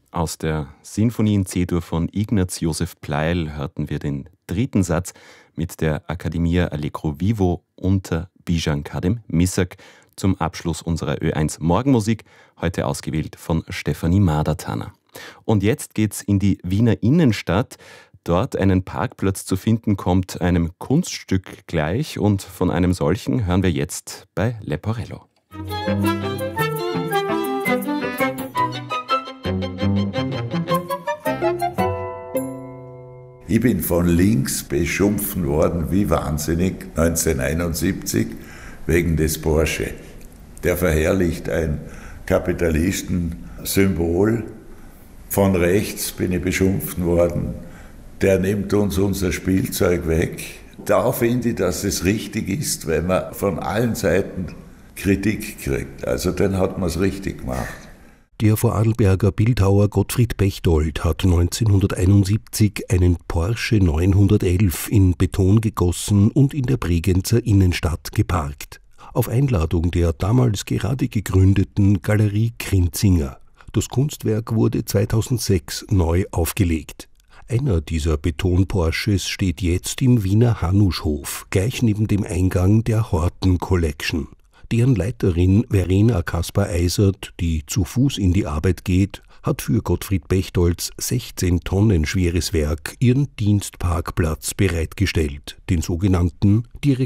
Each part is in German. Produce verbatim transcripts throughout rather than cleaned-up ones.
Aus der Sinfonie in C-Dur von Ignaz Josef Pleyel hörten wir den dritten Satz mit der Accademia Allegro Vivo unter Bijan Kadem Missak zum Abschluss unserer Ö eins Morgenmusik, heute ausgewählt von Stefanie Madertaner. Und jetzt geht's in die Wiener Innenstadt. Dort einen Parkplatz zu finden, kommt einem Kunststück gleich, und von einem solchen hören wir jetzt bei Leporello. Ich bin von links beschimpft worden wie wahnsinnig neunzehnhunderteinundsiebzig wegen des Porsche. Der verherrlicht ein Kapitalistensymbol. Von rechts bin ich beschimpft worden. Der nimmt uns unser Spielzeug weg. Da finde ich, dass es richtig ist, wenn man von allen Seiten Kritik kriegt. Also dann hat man es richtig gemacht. Der Vorarlberger Bildhauer Gottfried Bechtold hat neunzehnhunderteinundsiebzig einen Porsche neunhundertelf in Beton gegossen und in der Bregenzer Innenstadt geparkt. Auf Einladung der damals gerade gegründeten Galerie Krinzinger. Das Kunstwerk wurde zweitausendsechs neu aufgelegt. Einer dieser Beton-Porsches steht jetzt im Wiener Hanuschhof, gleich neben dem Eingang der Horten Collection. Deren Leiterin Verena Kaspar-Eisert, die zu Fuß in die Arbeit geht, hat für Gottfried Bechtolds sechzehn Tonnen schweres Werk ihren Dienstparkplatz bereitgestellt, den sogenannten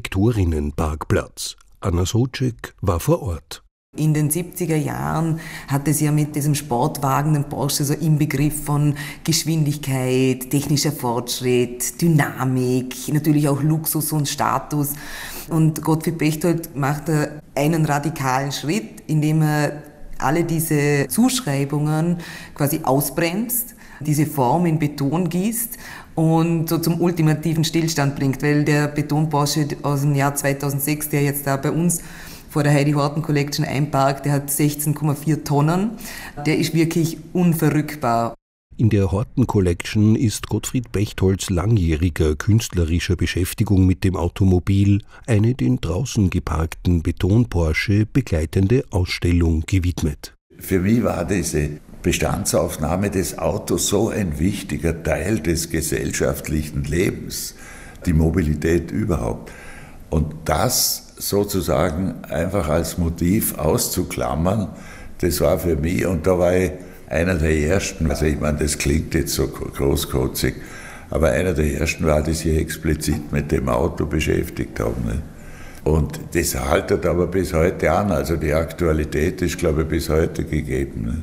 Direktorinnenparkplatz. Anna Socek war vor Ort. In den siebziger Jahren hat es ja mit diesem Sportwagen, dem Porsche, so im Begriff von Geschwindigkeit, technischer Fortschritt, Dynamik, natürlich auch Luxus und Status. Und Gottfried Bechtold macht da einen radikalen Schritt, indem er alle diese Zuschreibungen quasi ausbremst, diese Form in Beton gießt und so zum ultimativen Stillstand bringt, weil der Beton-Porsche aus dem Jahr zweitausendsechs, der jetzt da bei uns vor der Heidi Horten Collection einparkt, der hat sechzehn Komma vier Tonnen. Der ist wirklich unverrückbar. In der Horten Collection ist Gottfried Bechtolds langjähriger künstlerischer Beschäftigung mit dem Automobil eine den draußen geparkten Beton-Porsche begleitende Ausstellung gewidmet. Für mich war diese Bestandsaufnahme des Autos so ein wichtiger Teil des gesellschaftlichen Lebens, die Mobilität überhaupt. Und das sozusagen einfach als Motiv auszuklammern, das war für mich, und da war ich einer der Ersten, also ich meine, das klingt jetzt so großkotzig, aber einer der Ersten war, die sich explizit mit dem Auto beschäftigt haben. Ne? Und das haltet aber bis heute an, also die Aktualität ist, glaube ich, bis heute gegeben. Ne?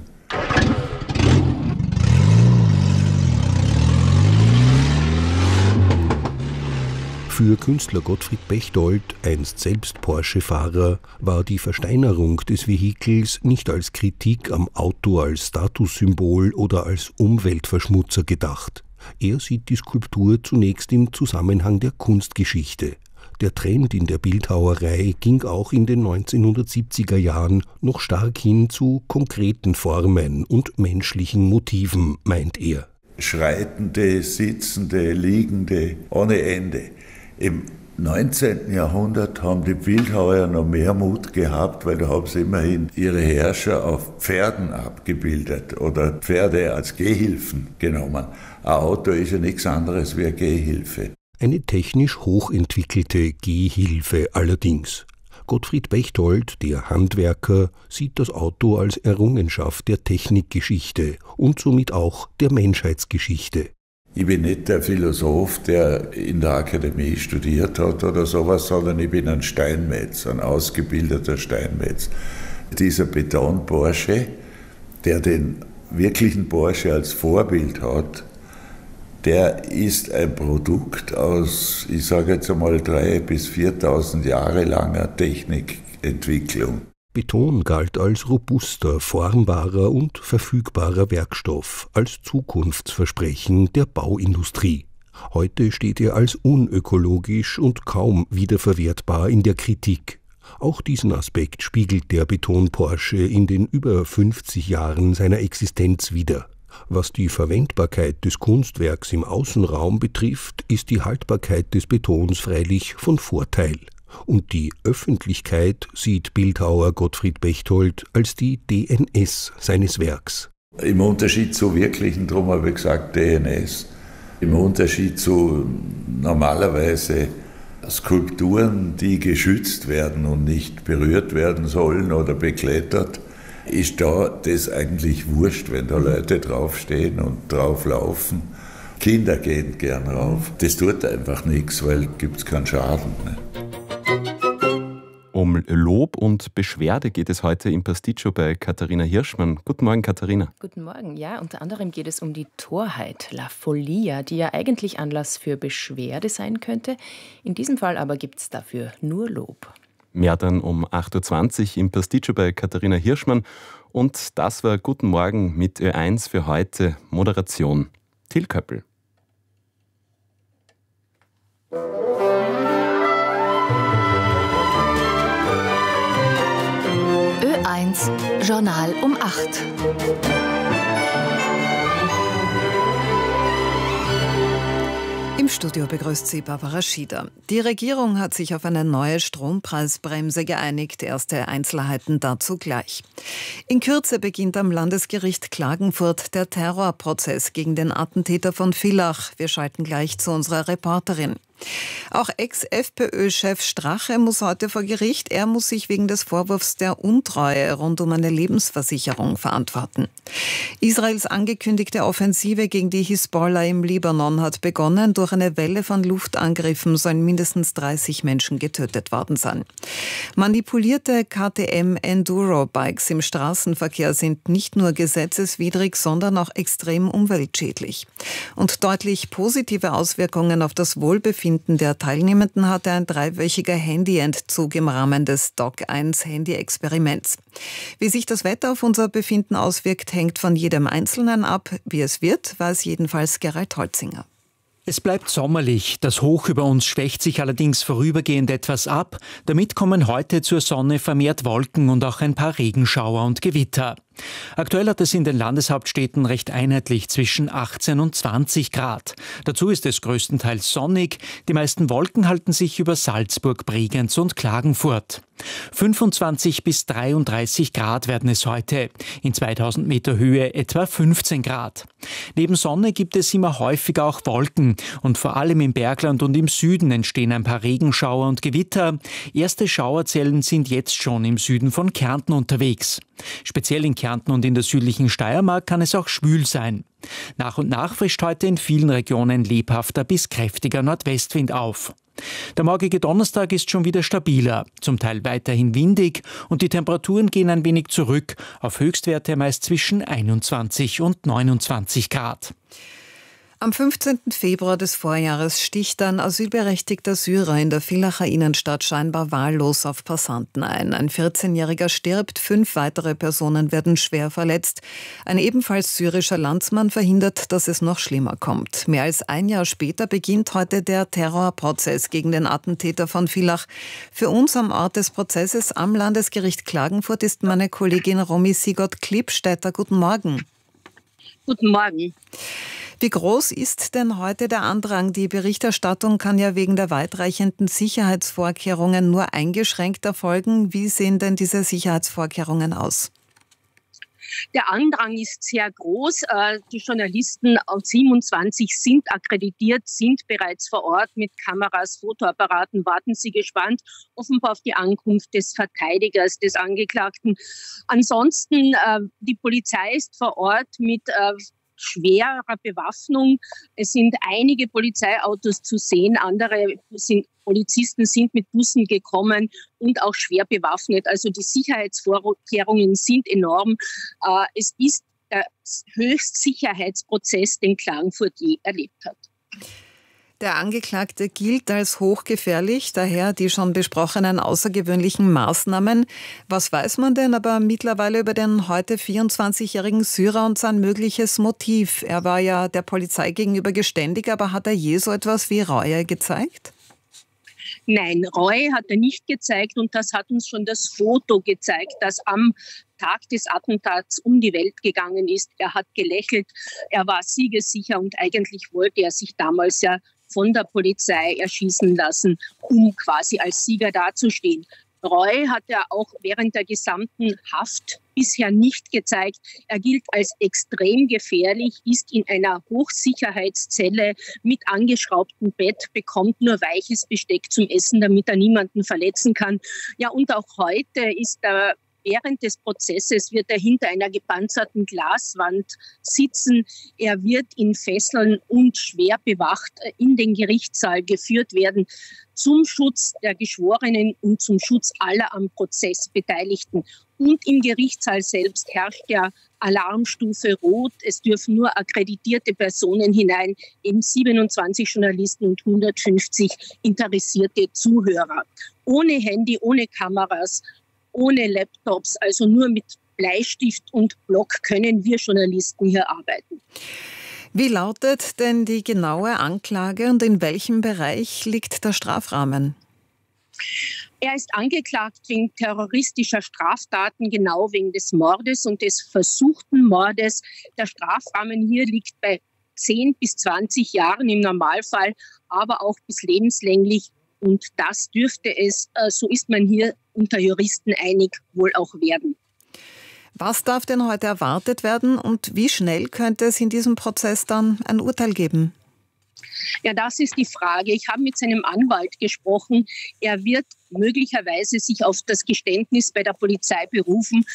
Für Künstler Gottfried Bechtold, einst selbst Porsche-Fahrer, war die Versteinerung des Vehikels nicht als Kritik am Auto als Statussymbol oder als Umweltverschmutzer gedacht. Er sieht die Skulptur zunächst im Zusammenhang der Kunstgeschichte. Der Trend in der Bildhauerei ging auch in den neunzehnhundertsiebziger Jahren noch stark hin zu konkreten Formen und menschlichen Motiven, meint er. Schreitende, sitzende, liegende, ohne Ende. Im neunzehnten Jahrhundert haben die Bildhauer noch mehr Mut gehabt, weil da haben sie immerhin ihre Herrscher auf Pferden abgebildet oder Pferde als Gehhilfen genommen. Ein Auto ist ja nichts anderes wie eine Gehhilfe. Eine technisch hochentwickelte Gehhilfe allerdings. Gottfried Bechtold, der Handwerker, sieht das Auto als Errungenschaft der Technikgeschichte und somit auch der Menschheitsgeschichte. Ich bin nicht der Philosoph, der in der Akademie studiert hat oder sowas, sondern ich bin ein Steinmetz, ein ausgebildeter Steinmetz. Dieser Beton-Porsche, der den wirklichen Porsche als Vorbild hat, der ist ein Produkt aus, ich sage jetzt einmal, dreitausend bis viertausend Jahre langer Technikentwicklung. Beton galt als robuster, formbarer und verfügbarer Werkstoff, als Zukunftsversprechen der Bauindustrie. Heute steht er als unökologisch und kaum wiederverwertbar in der Kritik. Auch diesen Aspekt spiegelt der Beton-Porsche in den über fünfzig Jahren seiner Existenz wider. Was die Verwendbarkeit des Kunstwerks im Außenraum betrifft, ist die Haltbarkeit des Betons freilich von Vorteil. Und die Öffentlichkeit sieht Bildhauer Gottfried Bechtold als die D N S seines Werks. Im Unterschied zu wirklichen, darum habe ich gesagt D N S, im Unterschied zu normalerweise Skulpturen, die geschützt werden und nicht berührt werden sollen oder beklettert, ist da das eigentlich wurscht, wenn da Leute draufstehen und drauflaufen. Kinder gehen gern rauf. Das tut einfach nichts, weil gibt es keinen Schaden. Ne? Um Lob und Beschwerde geht es heute im Pasticcio bei Katharina Hirschmann. Guten Morgen, Katharina. Guten Morgen. Ja, unter anderem geht es um die Torheit, La Follia, die ja eigentlich Anlass für Beschwerde sein könnte. In diesem Fall aber gibt es dafür nur Lob. Mehr dann um acht Uhr zwanzig im Pasticcio bei Katharina Hirschmann. Und das war Guten Morgen mit Ö eins für heute. Moderation Till Köppel. Ö eins Journal um acht. Im Studio begrüßt sie Barbara Schieder. Die Regierung hat sich auf eine neue Strompreisbremse geeinigt. Erste Einzelheiten dazu gleich. In Kürze beginnt am Landesgericht Klagenfurt der Terrorprozess gegen den Attentäter von Villach. Wir schalten gleich zu unserer Reporterin. Auch Ex-F P Ö-Chef Strache muss heute vor Gericht. Er muss sich wegen des Vorwurfs der Untreue rund um eine Lebensversicherung verantworten. Israels angekündigte Offensive gegen die Hisbollah im Libanon hat begonnen. Durch eine Welle von Luftangriffen sollen mindestens dreißig Menschen getötet worden sein. Manipulierte K T M-Enduro-Bikes im Straßenverkehr sind nicht nur gesetzeswidrig, sondern auch extrem umweltschädlich. Und deutlich positive Auswirkungen auf das Wohlbefinden der Teilnehmenden hatte ein dreiwöchiger Handyentzug im Rahmen des D O C eins Handy-Experiments. Wie sich das Wetter auf unser Befinden auswirkt, hängt von jedem Einzelnen ab. Wie es wird, weiß jedenfalls Gerald Holzinger. Es bleibt sommerlich. Das Hoch über uns schwächt sich allerdings vorübergehend etwas ab. Damit kommen heute zur Sonne vermehrt Wolken und auch ein paar Regenschauer und Gewitter. Aktuell hat es in den Landeshauptstädten recht einheitlich zwischen achtzehn und zwanzig Grad. Dazu ist es größtenteils sonnig. Die meisten Wolken halten sich über Salzburg, Bregenz und Klagenfurt. fünfundzwanzig bis dreiunddreißig Grad werden es heute. In zweitausend Meter Höhe etwa fünfzehn Grad. Neben Sonne gibt es immer häufiger auch Wolken. Und vor allem im Bergland und im Süden entstehen ein paar Regenschauer und Gewitter. Erste Schauerzellen sind jetzt schon im Süden von Kärnten unterwegs. Speziell in Kärnten und in der südlichen Steiermark kann es auch schwül sein. Nach und nach frischt heute in vielen Regionen lebhafter bis kräftiger Nordwestwind auf. Der morgige Donnerstag ist schon wieder stabiler, zum Teil weiterhin windig und die Temperaturen gehen ein wenig zurück, auf Höchstwerte meist zwischen einundzwanzig und neunundzwanzig Grad. Am fünfzehnten Februar des Vorjahres sticht ein asylberechtigter Syrer in der Villacher Innenstadt scheinbar wahllos auf Passanten ein. Ein vierzehnjähriger stirbt, fünf weitere Personen werden schwer verletzt. Ein ebenfalls syrischer Landsmann verhindert, dass es noch schlimmer kommt. Mehr als ein Jahr später beginnt heute der Terrorprozess gegen den Attentäter von Villach. Für uns am Ort des Prozesses am Landesgericht Klagenfurt ist meine Kollegin Romy Sigurd-Klippstätter. Guten Morgen. Guten Morgen. Wie groß ist denn heute der Andrang? Die Berichterstattung kann ja wegen der weitreichenden Sicherheitsvorkehrungen nur eingeschränkt erfolgen. Wie sehen denn diese Sicherheitsvorkehrungen aus? Der Andrang ist sehr groß. Die Journalisten aus siebenundzwanzig sind akkreditiert, sind bereits vor Ort mit Kameras, Fotoapparaten. Warten Sie gespannt, offenbar auf die Ankunft des Verteidigers, des Angeklagten. Ansonsten, die Polizei ist vor Ort mit schwerer Bewaffnung. Es sind einige Polizeiautos zu sehen, andere sind, Polizisten sind mit Bussen gekommen und auch schwer bewaffnet. Also die Sicherheitsvorkehrungen sind enorm. Es ist der Höchstsicherheitsprozess, den Klagenfurt je erlebt hat. Der Angeklagte gilt als hochgefährlich, daher die schon besprochenen außergewöhnlichen Maßnahmen. Was weiß man denn aber mittlerweile über den heute vierundzwanzigjährigen Syrer und sein mögliches Motiv? Er war ja der Polizei gegenüber geständig, aber hat er je so etwas wie Reue gezeigt? Nein, Reue hat er nicht gezeigt und das hat uns schon das Foto gezeigt, das am Tag des Attentats um die Welt gegangen ist. Er hat gelächelt, er war siegessicher und eigentlich wollte er sich damals ja von der Polizei erschießen lassen, um quasi als Sieger dazustehen. Reue hat er auch während der gesamten Haft bisher nicht gezeigt. Er gilt als extrem gefährlich, ist in einer Hochsicherheitszelle mit angeschraubtem Bett, bekommt nur weiches Besteck zum Essen, damit er niemanden verletzen kann. Ja, und auch heute ist er während des Prozesses wird er hinter einer gepanzerten Glaswand sitzen. Er wird in Fesseln und schwer bewacht in den Gerichtssaal geführt werden, zum Schutz der Geschworenen und zum Schutz aller am Prozess Beteiligten. Und im Gerichtssaal selbst herrscht ja Alarmstufe Rot. Es dürfen nur akkreditierte Personen hinein, eben siebenundzwanzig Journalisten und hundertfünfzig interessierte Zuhörer. Ohne Handy, ohne Kameras, ohne Laptops, also nur mit Bleistift und Block können wir Journalisten hier arbeiten. Wie lautet denn die genaue Anklage und in welchem Bereich liegt der Strafrahmen? Er ist angeklagt wegen terroristischer Straftaten, genau wegen des Mordes und des versuchten Mordes. Der Strafrahmen hier liegt bei zehn bis zwanzig Jahren im Normalfall, aber auch bis lebenslänglich. Und das dürfte es, so ist man hier unter Juristen einig, wohl auch werden. Was darf denn heute erwartet werden und wie schnell könnte es in diesem Prozess dann ein Urteil geben? Ja, das ist die Frage. Ich habe mit seinem Anwalt gesprochen. Er wird möglicherweise sich auf das Geständnis bei der Polizei berufen.